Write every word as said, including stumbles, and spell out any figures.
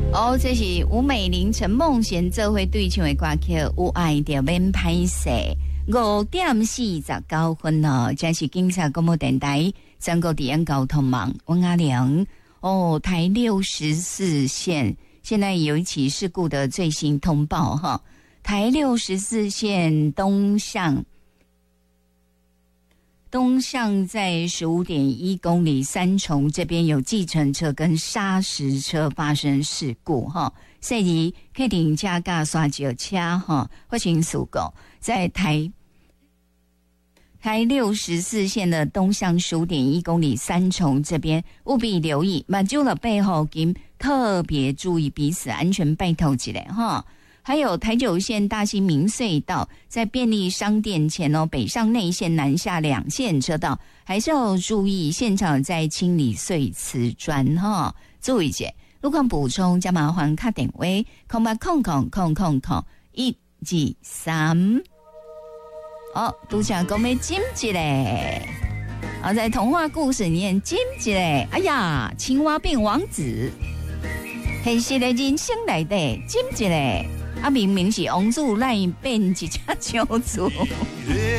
哦，这是吴美玲、陈梦贤做伙对唱的歌曲《有爱就免歹势》。五點四十九分哦，這是警察廣播電台全國治安交通網，溫阿良哦，台六十四線現在有一起事故的最新通報哈，台六十四線東向。東向在十五點一公里三重這邊有計程車跟砂石車發生事故哈，所以客停車架刷腳車哈，發生事故在台台六十四線的東向十五點一公里三重這邊務必留意，目睭了背後金特別注意彼此安全，拜託起來哈。還有台九線大興民隧道在便利商店前哦，北上內線南下兩線車道還是要注意，現場在清理碎瓷磚哈，注意一下。路況補充加麻煩卡電話空八空空空空空一二三。哦，都想講咩金吉嘞？啊，在童話故事裡面金吉嘞，哎呀，青蛙變王子，現實的人生來的金吉嘞。啊，明明是王子，來變一隻小豬。